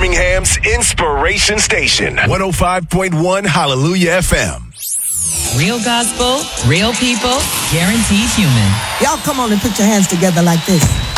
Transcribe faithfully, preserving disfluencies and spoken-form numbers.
Birmingham's Inspiration Station. one oh five point one Hallelujah F M. Real gospel, real people, guaranteed human. Y'all come on and put your hands together like this.